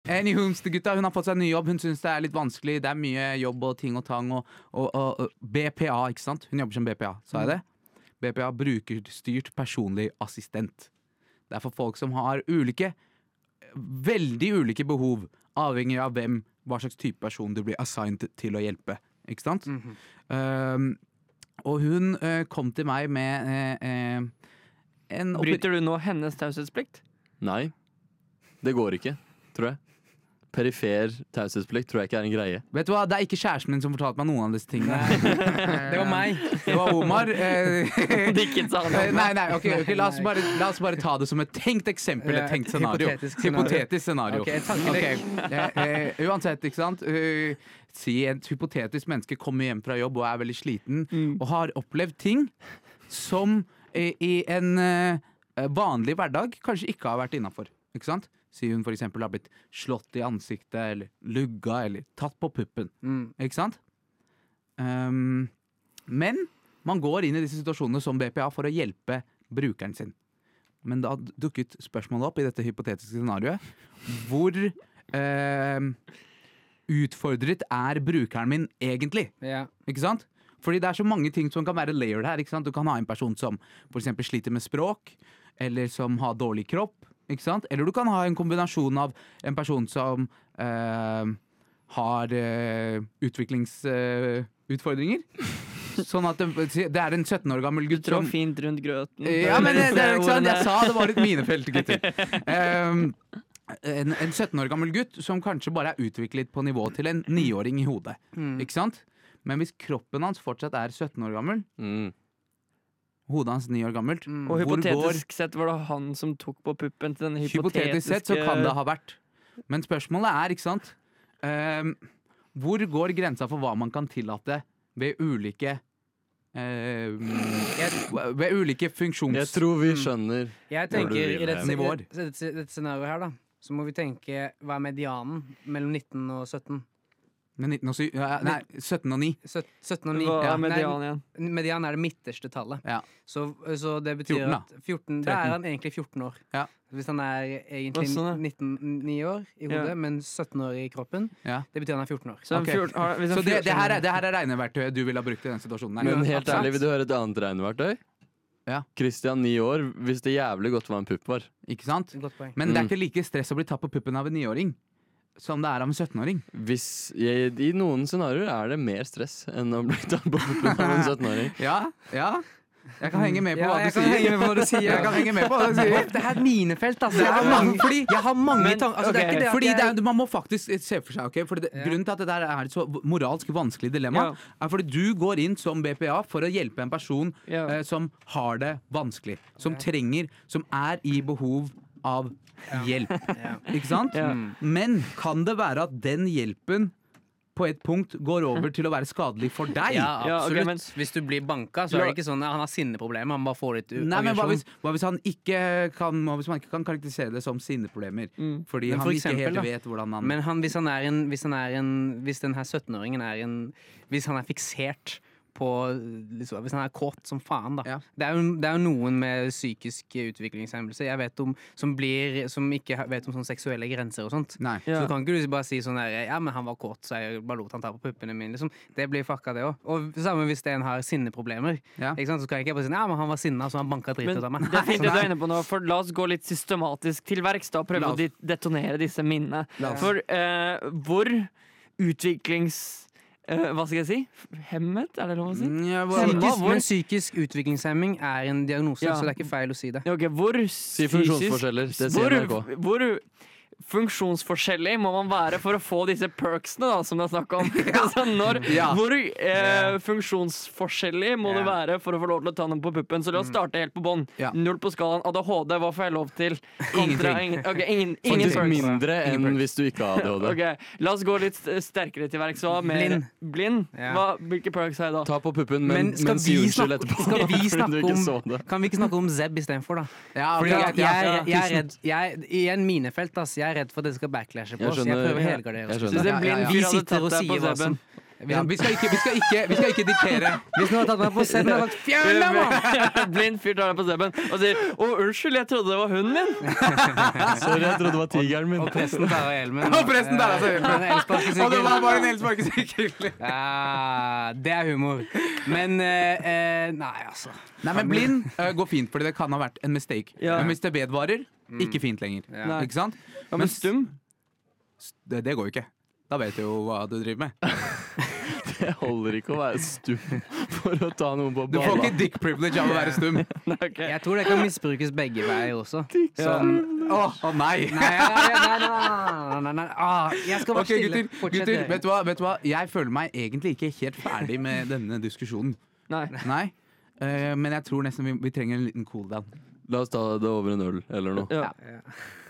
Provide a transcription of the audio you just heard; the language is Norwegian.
Gutta, hun har fått seg en ny jobb. Hun synes det er litt vanskelig. Det er mye jobb og ting og tang. Og BPA, ikke sant? Hun jobber som BPA, sa jeg det? BPA, brukerstyrt personlig assistent. Det er for folk som har veldig ulike behov, avhengig av hva slags type person du blir assigned til å hjelpe. Ikke sant? Og hun kom til meg med Bryter du nå hennes taushetsplikt? Nei, det går ikke, tror jeg. Perifer taushetsplikt tror jeg ikke er en greie. Vet du hva, det er ikke kjæresten min som fortalte meg noen av disse tingene. Det var meg. Det var Omar. Nei, ok, la oss bare ta det som et tenkt eksempel, et tenkt scenario. Hypotetisk scenario. Uansett, ikke sant? Si et hypotetisk menneske kommer hjem fra jobb og er veldig sliten, og har opplevd ting som i en vanlig hverdag kanskje ikke har vært innenfor, ikke sant? Si hun for eksempel har blitt slått i ansiktet, eller lugga, eller tatt på puppen. Ikke sant? Men man går inn i disse situasjonene som BPA for å hjelpe brukeren sin. Men da dukket spørsmålet opp i dette hypotetiske scenarioet. Hvor utfordret er brukeren min egentlig? Ikke sant? Fordi det er så mange ting som kan være layered her. Ikke sant? Du kan ha en person som for eksempel sliter med språk, eller som har dårlig kropp. Ikke sant? Eller du kan ha en kombinasjon av en person som har utviklingsutfordringer. Sånn at det er en 17 år gammel gutt som... fint rundt grøten. Ja, men det er ikke sant? Jeg sa det var litt minefelt, gutter. En 17 år gammel gutt som kanskje bare er utviklet på nivå til en 9-åring i hodet. Ikke sant? Men hvis kroppen hans fortsatt er 17 år gammel... Hodet hans 9 år gammelt. Og hypotetisk sett var det han som tok på puppen til denne hypotetisk sett så kan det ha vært. Men spørsmålet er, ikke sant, hvor går grensa for hva man kan tillate ved ulike funksjons... Jeg tror vi skjønner. Jeg tenker i dette scenarioet her da, så må vi tenke hva er medianen mellom 19 og 17. 17 og 9. 17 og 9. Hva er median igjen? Median er det midterste tallet. Ja. Så det betyr 14, at 14, da er han egentlig 14 år. Ja. Hvis han er egentlig 9 år i hodet, men 17 år i kroppen, det betyr han er 14 år. Så, så det her er regneverktøyet du ville ha brukt i den situasjonen. Men helt ærlig, vil du høre et annet regneverktøy? Ja. Christian 9 år, hvis det jævlig godt hva en pupp var. Ikke sant? Men det er ikke like stress å bli tatt på puppen av en 9-åring som det er av en 17-åring. I noen scenarioer er det mer stress enn å bli tatt på puppen av en 17-åring. Ja. Jeg kan henge med på hva du sier. Jeg kan henge med på hva du sier. Det her er minefelt, altså. Jeg har mange tanker. Man må faktisk se for seg, grunnen til at det der er et så moralsk vanskelig dilemma, er fordi du går inn som BPA for å hjelpe en person som har det vanskelig, som er i behov av hjelp. Ikke sant? Men kan det være at den hjelpen på et punkt går over til å være skadelig for deg? Ja, absolutt. Hvis du blir banka, så er det ikke sånn at han har sinneproblemer, han bare får litt Nei, men hva hvis man ikke kan karakterisere det som sinneproblemer? Fordi han ikke helt vet hvordan han... Men hvis den her 17-åringen hvis han er fiksert på, liksom, hvis han er kåt som faen da. Det er jo noen med psykisk utviklingshemmelse jeg vet om som ikke vet om sånne seksuelle grenser og sånt. Så kan ikke du bare si sånn der, ja, men han var kåt, så jeg bare lot han ta på puppene mine, liksom. Det blir fucka det også. Og sammen hvis en har sinneproblemer, ikke sant? Så kan jeg ikke bare si, ja, men han var sinna, så han banket dritt ut av meg. Det er fint det du er inne på nå, for la oss gå litt systematisk til verks da, og prøve å detonere disse minnene. For hvor hva skal jeg si? Hemmet, er det lov å si? Men psykisk utviklingshemming er en diagnose, så det er ikke feil å si det. Si funksjonsforskjeller, det sier NRK. Hvor funksjonsforskjellig må man være for å få disse perksene da, som det er snakk om? Hvor funksjonsforskjellig må det være for å få lov til å ta noen på puppen? Så la oss starte helt på bånn. 0 på skalaen ADHD, hva får jeg lov til? Ingen perks. Mindre enn hvis du ikke har ADHD. La oss gå litt sterkere til verks. Blind? Hvilke perks har jeg da? Ta på puppen, men si unnskyld etterpå. Kan vi ikke snakke om Zeb i stedet for da? Jeg er redd i en minefelt, jeg er redd for at det skal backlashe på oss. Jeg prøver å helgardere oss. Vi sitter og sier Vi skal ikke diktere. Hvis noen har tatt meg på Sebben, har jeg sagt fjern deg, mann! Blind fyr tar deg på Sebben og sier 'Å, unnskyld, jeg trodde det var hunden min'. Sorry, jeg trodde det var tigeren min. Og presten tar av hjelmen. Og det var bare en elsparkesykkel. Ja, det er humor. Men nei, altså. Nei, men blind går fint, fordi det kan ha vært en mistake. Men hvis det vedvarer, ikke fint lenger. Ikke sant? Men stum? Det går jo ikke. Da vet du jo hva du driver med. Det holder ikke å være stum for å ta noen på Du får ikke dick privilege av å være stum. Okay. Jeg tror det kan misbrukes begge veier også. Nei. Nei. Jeg skal være stille. Gutter, vet du hva? Jeg føler meg egentlig ikke helt ferdig med denne diskusjonen. Nei. Men jeg tror nesten vi trenger en liten cool down. La oss ta det over en øl eller noe. Ja.